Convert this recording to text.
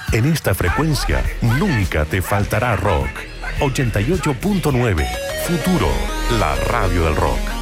En esta frecuencia nunca te faltará rock. 88.9 Futuro, la radio del rock.